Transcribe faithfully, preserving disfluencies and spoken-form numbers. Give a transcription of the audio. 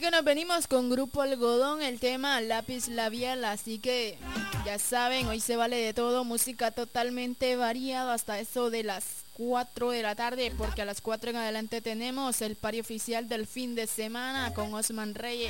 que nos venimos con Grupo Algodón, el tema Lápiz Labial, así que ya saben, hoy se vale de todo, música totalmente variada hasta eso de las cuatro de la tarde, porque a las cuatro en adelante tenemos el party oficial del fin de semana con Osman Reyes.